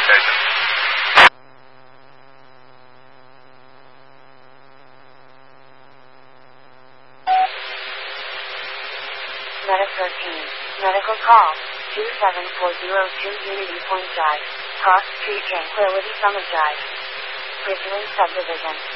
location. Meta 13. Medical call. 27402 Unity Point Drive. Cross Street Tranquility Summit Drive. Bridgeland Subdivision.